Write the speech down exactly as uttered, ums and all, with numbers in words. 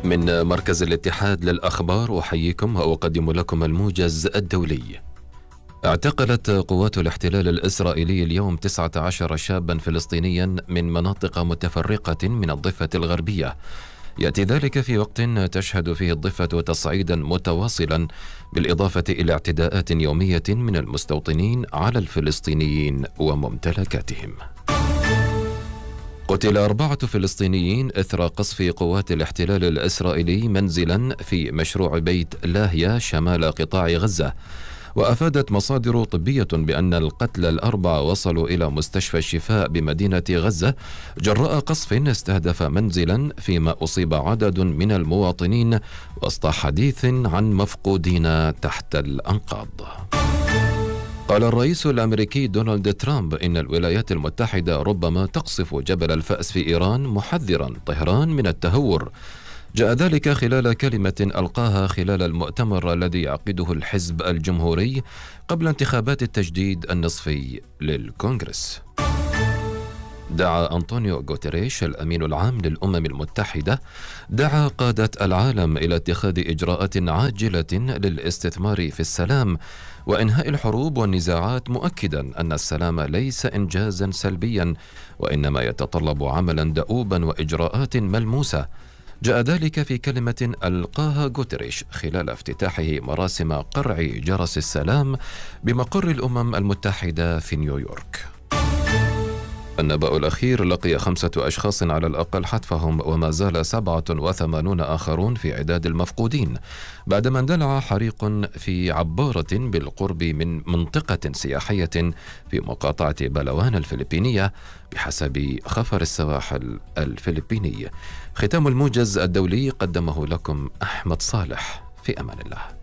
من مركز الاتحاد للأخبار أحييكم وأقدم لكم الموجز الدولي. اعتقلت قوات الاحتلال الإسرائيلي اليوم تسعة عشر شابا فلسطينيا من مناطق متفرقة من الضفة الغربية. يأتي ذلك في وقت تشهد فيه الضفة تصعيدا متواصلا بالإضافة إلى اعتداءات يومية من المستوطنين على الفلسطينيين وممتلكاتهم. قتل أربعة فلسطينيين إثر قصف قوات الاحتلال الإسرائيلي منزلا في مشروع بيت لاهيا شمال قطاع غزة. وأفادت مصادر طبية بأن القتلى الأربعة وصلوا إلى مستشفى الشفاء بمدينة غزة جراء قصف استهدف منزلا، فيما أصيب عدد من المواطنين وسط حديث عن مفقودين تحت الأنقاض. قال الرئيس الأمريكي دونالد ترامب إن الولايات المتحدة ربما تقصف جبل الفأس في إيران، محذرا طهران من التهور. جاء ذلك خلال كلمة ألقاها خلال المؤتمر الذي يعقده الحزب الجمهوري قبل انتخابات التجديد النصفي للكونغرس. دعا أنطونيو غوتيريش الأمين العام للأمم المتحدة دعا قادة العالم إلى اتخاذ إجراءات عاجلة للاستثمار في السلام وإنهاء الحروب والنزاعات، مؤكدا أن السلام ليس إنجازا سلبيا وإنما يتطلب عملا دؤوبا وإجراءات ملموسة. جاء ذلك في كلمة ألقاها غوتيريش خلال افتتاحه مراسم قرع جرس السلام بمقر الأمم المتحدة في نيويورك. النبأ الأخير: لقي خمسة أشخاص على الأقل حتفهم وما زال سبعة وثمانون آخرون في عداد المفقودين بعدما اندلع حريق في عبارة بالقرب من منطقة سياحية في مقاطعة بلوان الفلبينية بحسب خفر السواحل الفلبيني. ختام الموجز الدولي قدمه لكم أحمد صالح. في أمان الله.